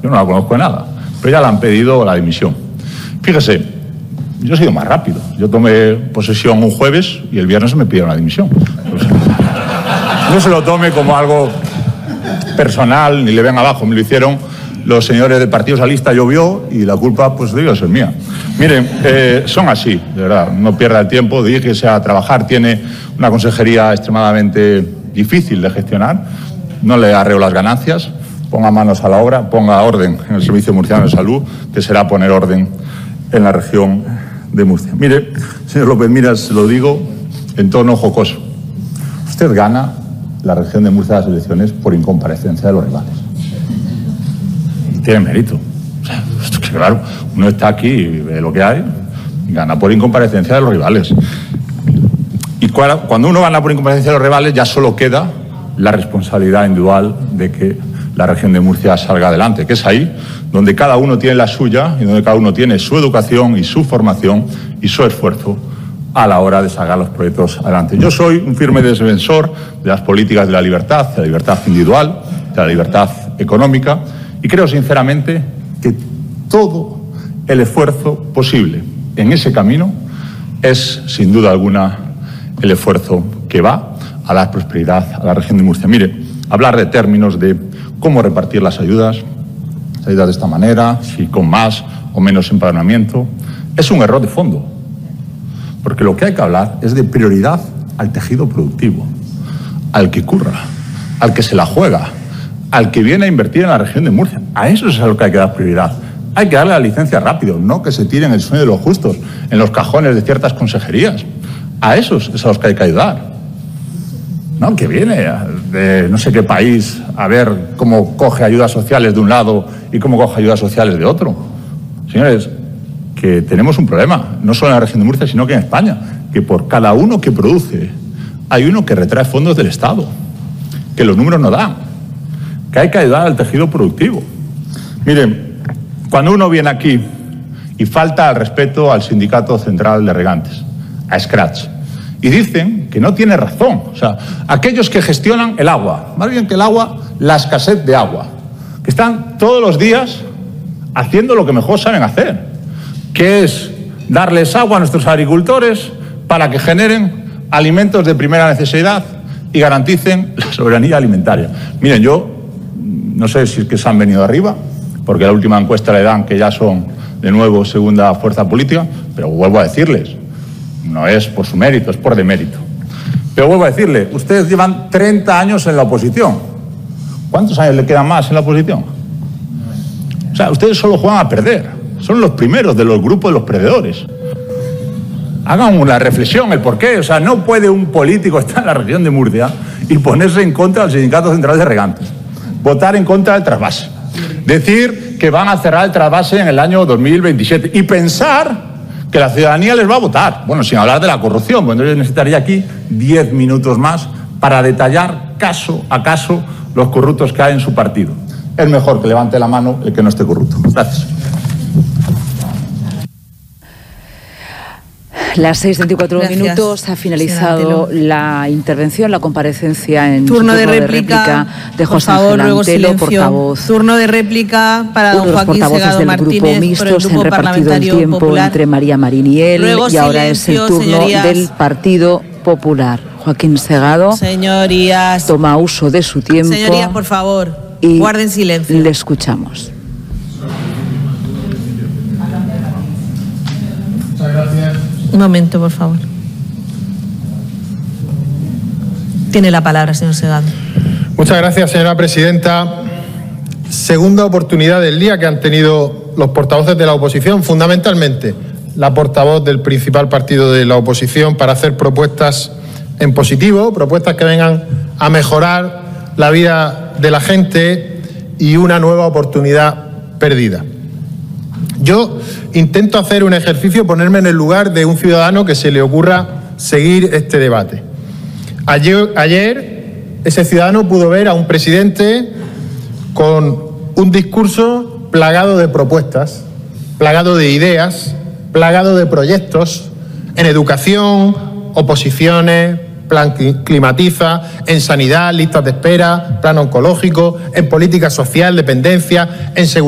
Yo no la conozco de nada, pero ya le han pedido la dimisión. Fíjese, yo he sido más rápido. Yo tomé posesión un jueves y el viernes me pidieron la dimisión. Pues, no se lo tome como algo personal, ni le ven abajo. Me lo hicieron los señores del Partido Socialista, llovió y la culpa, pues digo, es mía. Miren, son así, de verdad, no pierda el tiempo, dedíquese a trabajar, tiene una consejería extremadamente difícil de gestionar, no le arreo las ganancias, ponga manos a la obra, ponga orden en el Servicio Murciano de Salud, que será poner orden en la región de Murcia. Mire, señor López Miras, se lo digo en tono jocoso, usted gana la región de Murcia las elecciones por incomparecencia de los rivales. Tiene mérito. O sea, esto que claro, uno está aquí y ve lo que hay y gana por incomparecencia de los rivales. Y cuando uno gana por incomparecencia de los rivales ya solo queda la responsabilidad individual de que la región de Murcia salga adelante, que es ahí donde cada uno tiene la suya y donde cada uno tiene su educación y su formación y su esfuerzo a la hora de sacar los proyectos adelante. Yo soy un firme defensor de las políticas de la libertad individual, de la libertad económica, y creo sinceramente que todo el esfuerzo posible en ese camino es, sin duda alguna, el esfuerzo que va a dar prosperidad a la región de Murcia. Mire, hablar de términos de cómo repartir las ayudas de esta manera, si con más o menos empadronamiento, es un error de fondo. Porque lo que hay que hablar es de prioridad al tejido productivo, al que curra, al que se la juega, al que viene a invertir en la región de Murcia. A eso es a lo que hay que dar prioridad. Hay que darle la licencia rápido, no que se tiren el sueño de los justos en los cajones de ciertas consejerías. A esos es a los que hay que ayudar. No, que viene de no sé qué país a ver cómo coge ayudas sociales de un lado y cómo coge ayudas sociales de otro. Señores, que tenemos un problema, no solo en la región de Murcia, sino que en España, que por cada uno que produce hay uno que retrae fondos del Estado, que los números no dan, que hay que ayudar al tejido productivo. Miren, cuando uno viene aquí y falta al respeto al Sindicato Central de Regantes, a Scratch, y dicen que no tiene razón, o sea, aquellos que gestionan el agua, más bien que el agua, la escasez de agua, que están todos los días haciendo lo que mejor saben hacer, que es darles agua a nuestros agricultores para que generen alimentos de primera necesidad y garanticen la soberanía alimentaria. Miren, yo no sé si es que se han venido arriba, porque la última encuesta le dan que ya son de nuevo segunda fuerza política, pero vuelvo a decirles, no es por su mérito, es por demérito. Pero vuelvo a decirle, ustedes llevan 30 años en la oposición. ¿Cuántos años le quedan más en la oposición? O sea, ustedes solo juegan a perder. Son los primeros de los grupos de los perdedores. Hagan una reflexión, el por qué. O sea, no puede un político estar en la región de Murcia y ponerse en contra del Sindicato Central de Regantes, votar en contra del trasvase, decir que van a cerrar el trasvase en el año 2027 y pensar que la ciudadanía les va a votar. Bueno, sin hablar de la corrupción, bueno, yo necesitaría aquí 10 minutos más para detallar caso a caso los corruptos que hay en su partido. Es mejor que levante la mano el que no esté corrupto. Gracias. Las 6:24 minutos ha finalizado la intervención, la comparecencia en turno de réplica de José Ángel Antelo, portavoz. Turno de réplica para don Joaquín Segado Martínez, grupo mixto. Se han repartido el tiempo popular entre María Marín y él, y ahora es el turno del Partido Popular. Joaquín Segado, señorías, toma uso de su tiempo. Señorías, por favor, y guarden silencio. Le escuchamos. Muchas gracias. Un momento, por favor. Tiene la palabra, señor Segado. Muchas gracias, señora presidenta. Segunda oportunidad del día que han tenido los portavoces de la oposición, fundamentalmente la portavoz del principal partido de la oposición, para hacer propuestas en positivo, propuestas que vengan a mejorar la vida de la gente y una nueva oportunidad perdida. Yo intento hacer un ejercicio, ponerme en el lugar de un ciudadano que se le ocurra seguir este debate. Ayer ese ciudadano pudo ver a un presidente con un discurso plagado de propuestas, plagado de ideas, plagado de proyectos en educación, oposiciones, plan climatiza, en sanidad, listas de espera, plan oncológico, en política social, dependencia, en seguridad.